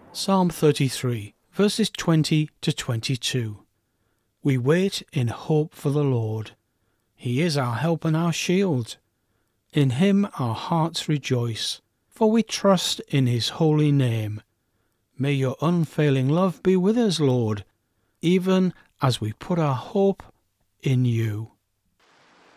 Psalm 33, verses 20 to 22. We wait in hope for the Lord. He is our help and our shield. In him our hearts rejoice, for we trust in his holy name. May your unfailing love be with us, Lord, even as we put our hope in you.